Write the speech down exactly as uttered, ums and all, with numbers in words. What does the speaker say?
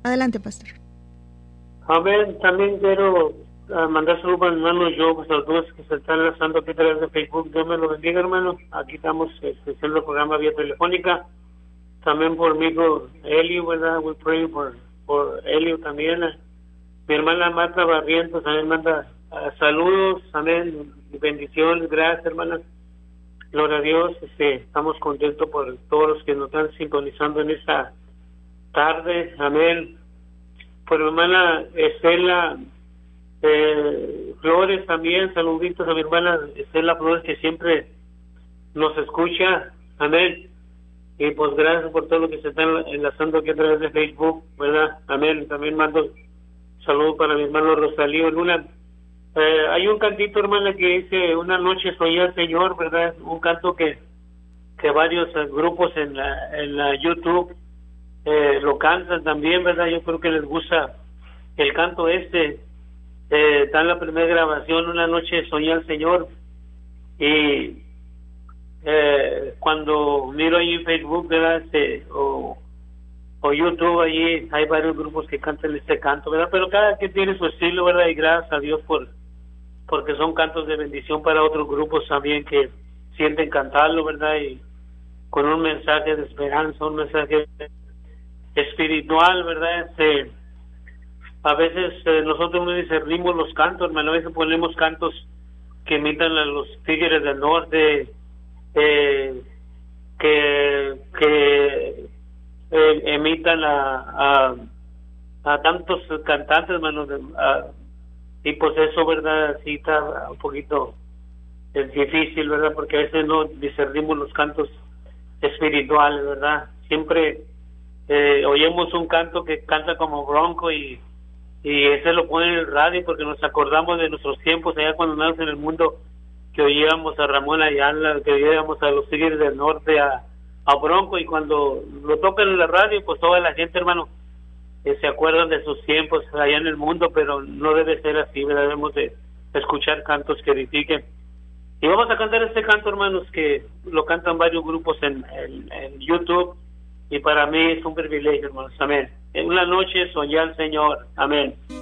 Adelante, pastor. Amén. También quiero uh, mandar saludos a mi hermano yo, pues a todos que se están lanzando aquí a través de Facebook. Dios me lo bendiga, hermano. Aquí estamos este, haciendo el programa vía telefónica. También por mi hijo Elio, ¿verdad? We pray por, por Elio también. Mi hermana Marta Barrientos también manda uh, saludos. Amén. Bendiciones. Gracias, hermana. Gloria a Dios. Este, estamos contentos por todos los que nos están sintonizando en esta tarde. Amén. Por mi hermana Estela eh, Flores también, saluditos a mi hermana Estela Flores que siempre nos escucha, amén, y pues gracias por todo lo que se está enlazando aquí a través de Facebook, ¿verdad? Amén. También mando saludos para mi hermano Rosalío Luna. Eh, hay un cantito, hermana, que dice Una noche soy el Señor, ¿verdad? Un canto que que varios eh, grupos en la, en la YouTube Eh, lo cantan también, ¿verdad? Yo creo que les gusta el canto este. Eh, está en la primera grabación, Una noche soñé al Señor. Y eh, cuando miro ahí en Facebook, ¿verdad? Este, o, o YouTube, allí hay varios grupos que cantan este canto, ¿verdad? Pero cada quien tiene su estilo, ¿verdad? Y gracias a Dios por porque son cantos de bendición para otros grupos también que sienten cantarlo, ¿verdad? Y con un mensaje de esperanza, un mensaje espiritual, ¿verdad? Este, a veces eh, nosotros no discernimos los cantos, hermano. A veces ponemos cantos que imitan a los tigres del norte, eh, que que eh, imitan a, a a tantos cantantes, hermano, a, y pues eso, ¿verdad? Sí está un poquito es difícil, ¿verdad? Porque a veces no discernimos los cantos espirituales, ¿verdad? Siempre Eh, oímos un canto que canta como bronco y, y ese lo pone en el radio porque nos acordamos de nuestros tiempos allá cuando andamos en el mundo, que oíamos a Ramón Ayala, que oíamos a los Tigres del Norte, a, a Bronco, y cuando lo tocan en la radio, pues toda la gente, hermano, eh, se acuerdan de sus tiempos allá en el mundo, pero no debe ser así, ¿verdad? Debemos de escuchar cantos que edifiquen. Y vamos a cantar este canto, hermanos, que lo cantan varios grupos en, en, en YouTube. Y para mí es un privilegio, hermanos. Amén. En una noche soñé al Señor. Amén.